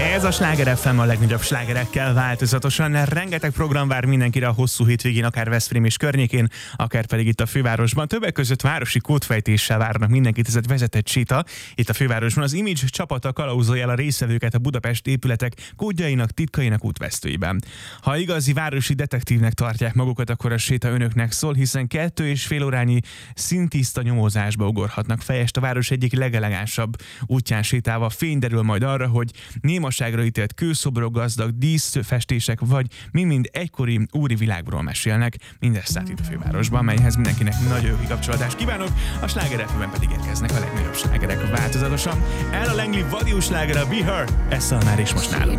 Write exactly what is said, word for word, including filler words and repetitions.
Ez a Sláger ef em a legnagyobb slágerekkel változatosan. Rengeteg program vár mindenkire a hosszú hétvégén, akár Veszprém és környékén, akár pedig itt a fővárosban. Többek között városi kódfejtéssel várnak mindenkit, ez egy vezetett séta. Itt a fővárosban az Image csapata kalauzolja el a résztvevőket a Budapest épületek kódjainak, titkainak útvesztőiben. Ha igazi városi detektívnek tartják magukat, akkor a séta önöknek szól, hiszen kettő és fél órányi szintiszta nyomozásba ugorhatnak fejest a város egyik legelegánsabb útján sétálva. Fény derül majd arra, hogy némaságra ítélt kőszobrok, gazdag díszfestések vagy mind-mind egykori úri világról mesélnek. Mindezt állt itt a fővárosban, melyhez mindenkinek nagy jó kikapcsolódást kívánok, a Sláger ef em-ben pedig érkeznek a legnagyobb slágerek változatosan. El a Langley vadió sláger, a Be Her, ez szól már is most nálunk.